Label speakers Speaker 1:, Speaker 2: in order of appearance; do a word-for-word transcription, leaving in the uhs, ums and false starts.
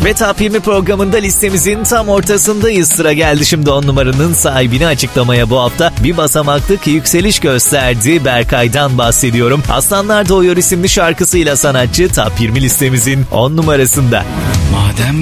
Speaker 1: Ve Top yirmi programında listemizin tam ortasındayız. Sıra geldi şimdi on numaranın sahibini açıklamaya. Bu hafta bir basamaklık yükseliş gösterdi. Berkay'dan bahsediyorum. Aslanlar Doğuyor isimli şarkısıyla sanatçı Top yirmi listemizin on numarasında.
Speaker 2: Madem